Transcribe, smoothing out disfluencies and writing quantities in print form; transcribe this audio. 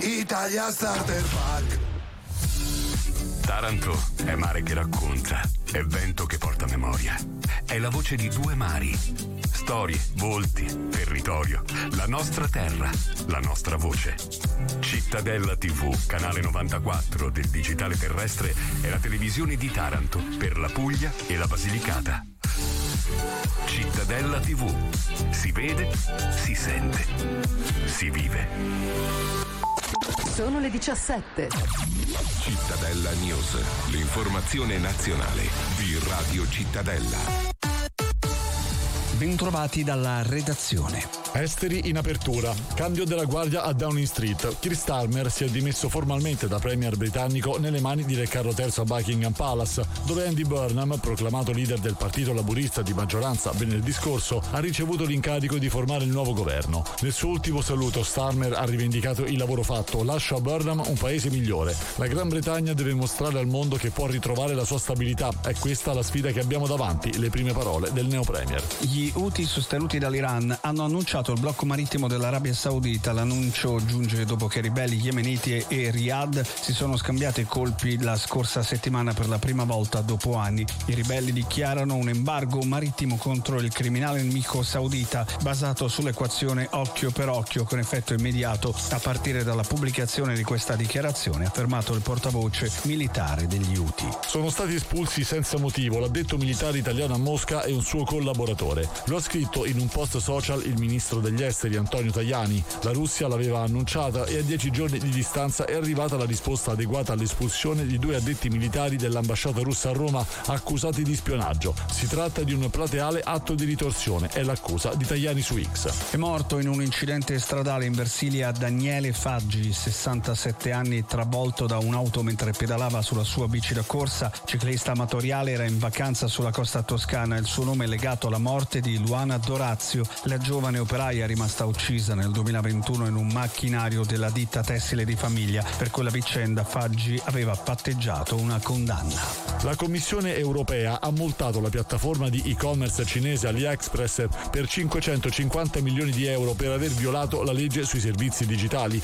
Italia Starter Pack. Taranto è mare che racconta, è vento che porta memoria, è la voce di due mari, storie, volti, territorio, la nostra terra, la nostra voce. Cittadella TV, canale 94 del digitale terrestre, è la televisione di Taranto per la Puglia e la Basilicata. Cittadella TV, si vede, si sente, si vive. Sono le 17. Cittadella News, l'informazione nazionale di Radio Cittadella. Bentrovati dalla redazione. Esteri in apertura. Cambio della guardia a Downing Street. Keir Starmer si è dimesso formalmente da premier britannico nelle mani di Re Carlo III a Buckingham Palace, dove Andy Burnham, proclamato leader del Partito Laburista di maggioranza venerdì scorso, ha ricevuto l'incarico di formare il nuovo governo. Nel suo ultimo saluto Starmer ha rivendicato il lavoro fatto. Lascio a Burnham un paese migliore. La Gran Bretagna deve mostrare al mondo che può ritrovare la sua stabilità. È questa la sfida che abbiamo davanti, le prime parole del neopremier. Gli Houthi sostenuti dall'Iran hanno annunciato il blocco marittimo dell'Arabia Saudita. L'annuncio giunge dopo che ribelli yemeniti e Riyadh si sono scambiati colpi la scorsa settimana per la prima volta dopo anni. I ribelli dichiarano un embargo marittimo contro il criminale nemico saudita basato sull'equazione occhio per occhio con effetto immediato a partire dalla pubblicazione di questa dichiarazione, ha affermato il portavoce militare degli Houthi. Sono stati espulsi senza motivo l'addetto militare italiano a Mosca e un suo collaboratore. Lo ha scritto in un post social il ministro degli esteri Antonio Tajani. La Russia l'aveva annunciata e a 10 giorni di distanza è arrivata la risposta adeguata all'espulsione di 2 addetti militari dell'ambasciata russa a Roma accusati di spionaggio. Si tratta di un plateale atto di ritorsione, è l'accusa di Tajani su X. È morto in un incidente stradale in Versilia Daniele Faggi, 67 anni, travolto da un'auto mentre pedalava sulla sua bici da corsa. Ciclista amatoriale, era in vacanza sulla costa toscana. Il suo nome è legato alla morte di Luana Dorazio, la giovane operaia rimasta uccisa nel 2021 in un macchinario della ditta tessile di famiglia. Per quella vicenda Faggi aveva patteggiato una condanna. La Commissione europea ha multato la piattaforma di e-commerce cinese AliExpress per 550 milioni di euro per aver violato la legge sui servizi digitali.